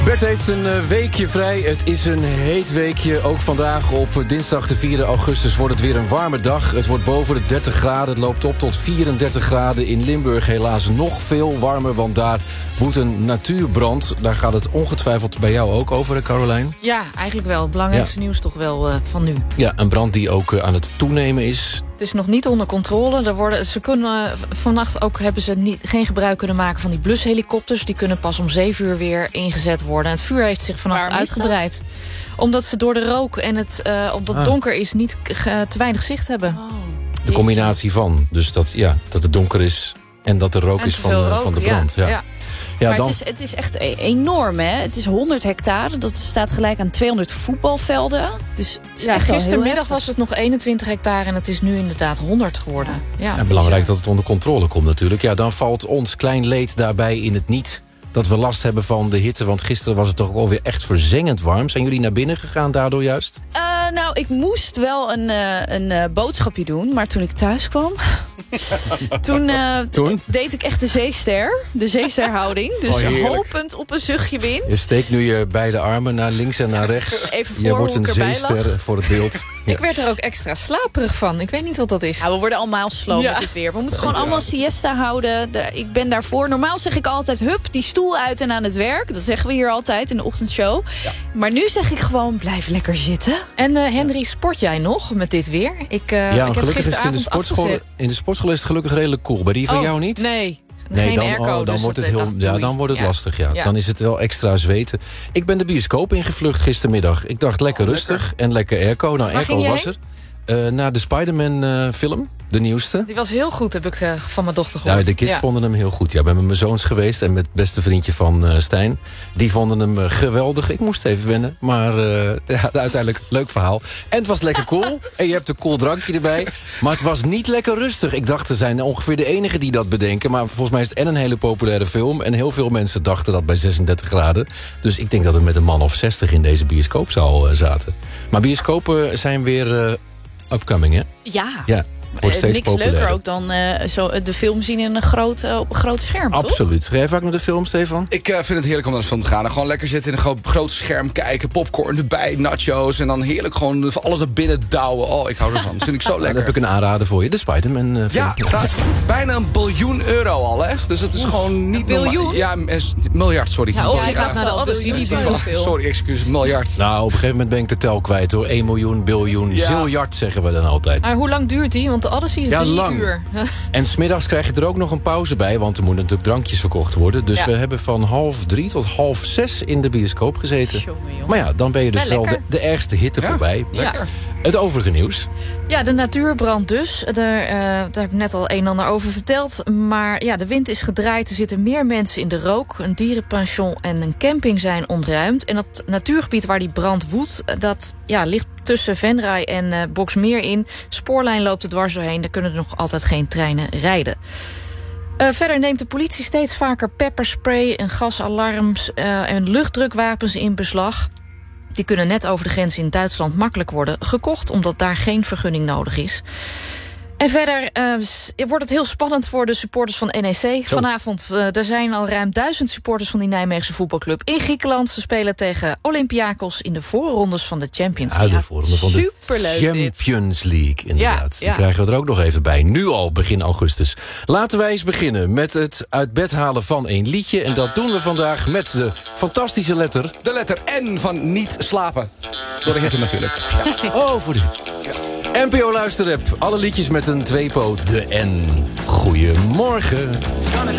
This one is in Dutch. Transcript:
Bert heeft een weekje vrij. Het is een heet weekje. Ook vandaag op dinsdag de 4 augustus wordt het weer een warme dag. Het wordt boven de 30 graden. Het loopt op tot 34 graden. In Limburg helaas nog veel warmer, want daar woedt een natuurbrand. Daar gaat het ongetwijfeld bij jou ook over, Carolijn? Ja, eigenlijk wel. Het belangrijkste nieuws toch wel van nu. Ja, een brand die ook aan het toenemen is. Het is nog niet onder controle. Ze kunnen vannacht ook hebben ze geen gebruik kunnen maken van die blushelikopters. Die kunnen pas om 7 uur weer ingezet worden. Het vuur heeft zich vannacht uitgebreid. Omdat ze door de rook en het donker is niet te weinig zicht hebben. Oh, de combinatie van. Dus dat het donker is en dat er rook is van de brand. Ja. Maar het is echt enorm, hè? Het is 100 hectare. Dat staat gelijk aan 200 voetbalvelden. Dus het is gistermiddag was het nog 21 hectare en het is nu inderdaad 100 geworden. Ja, en belangrijk dat het onder controle komt natuurlijk. Ja, dan valt ons klein leed daarbij in het niet dat we last hebben van de hitte. Want gisteren was het toch alweer echt verzengend warm. Zijn jullie naar binnen gegaan daardoor juist? Nou, ik moest wel een boodschapje doen. Maar toen ik thuis kwam... Toen deed ik echt de zeesterhouding. Dus hopend op een zuchtje wind. Je steekt nu je beide armen naar links en naar rechts. Even voor je wordt een zeester voor het beeld. Ja. Ik werd er ook extra slaperig van. Ik weet niet wat dat is. Ja, we worden allemaal sloom met dit weer. We moeten gewoon allemaal siesta houden. Ik ben daarvoor. Normaal zeg ik altijd, hup, die stoel uit en aan het werk. Dat zeggen we hier altijd in de ochtendshow. Ja. Maar nu zeg ik gewoon, blijf lekker zitten. En Henry, sport jij nog met dit weer? Ik gelukkig is het in de sportschool is het gelukkig redelijk cool. Bij die van jou niet? Nee, dan dus wordt het dan wordt het lastig. Ja. Dan is het wel extra zweten. Ik ben de bioscoop ingevlucht gistermiddag. Ik dacht lekker rustig en lekker airco. Nou, airco was er. Naar de Spider-Man film, de nieuwste. Die was heel goed, heb ik van mijn dochter gehoord. Ja, de kids vonden hem heel goed. Ja, ik ben met mijn zoons geweest en met het beste vriendje van Stijn. Die vonden hem geweldig. Ik moest even wennen, maar uiteindelijk leuk verhaal. En het was lekker cool. En je hebt een cool drankje erbij. Maar het was niet lekker rustig. Ik dacht, ze zijn ongeveer de enige die dat bedenken. Maar volgens mij is het een hele populaire film. En heel veel mensen dachten dat bij 36 graden. Dus ik denk dat we met een man of 60 in deze bioscoopzaal zaten. Maar bioscopen zijn weer... upcoming, hè? Ja. Wordt steeds niks populairder. leuker ook dan de film zien in op een groot scherm, toch? Absoluut. Ga jij vaak naar de film, Stefan? Ik vind het heerlijk om naar de film te gaan. En gewoon lekker zitten in een groot scherm kijken. Popcorn erbij, nachos. En dan heerlijk gewoon alles er binnen douwen. Oh, ik hou ervan. Dat vind ik zo lekker. Dan heb ik een aanrader voor je. De Spider-Man film. Ja, bijna €1 biljoen al, hè? Dus het is gewoon niet biljoen? Ja, miljard, sorry. Ja, of je gaat naar de Odyssey. Sorry, excuus, miljard. Nou, op een gegeven moment ben ik de tel kwijt, hoor. 1 miljoen, biljoen, ziljard zeggen we dan altijd. Maar hoe lang duurt die? Want de Odyssey is 3 lang. uur. En 's middags krijg je er ook nog een pauze bij, want er moeten natuurlijk drankjes verkocht worden. Dus we hebben van 2:30 tot 5:30 in de bioscoop gezeten. Jongen. Maar ja, dan ben je dus wel de ergste hitte voorbij. Lekker. Het overige nieuws. Ja, de natuurbrand dus. Daar heb ik net al een en ander over verteld. Maar ja, de wind is gedraaid. Er zitten meer mensen in de rook. Een dierenpension en een camping zijn ontruimd. En dat natuurgebied waar die brand woedt, dat ligt tussen Venray en Boxmeer in. Spoorlijn loopt er dwars doorheen. Daar kunnen er nog altijd geen treinen rijden. Verder neemt de politie steeds vaker pepperspray en gasalarms en luchtdrukwapens in beslag. Die kunnen net over de grens in Duitsland makkelijk worden gekocht, omdat daar geen vergunning nodig is. En verder wordt het heel spannend voor de supporters van NEC. Vanavond er zijn al ruim 1000 supporters van die Nijmeegse voetbalclub in Griekenland. Ze spelen tegen Olympiakos in de voorrondes van de Champions League. De voorronde van de Champions League, inderdaad. Die krijgen we er ook nog even bij. Nu al, begin augustus. Laten wij eens beginnen met het uit bed halen van een liedje. En dat doen we vandaag met de fantastische letter... De letter N van niet slapen. Door de hitte natuurlijk. Ja. Oh, voor de NPO Luisterapp. Alle liedjes met een tweepoot. De N. Goedemorgen.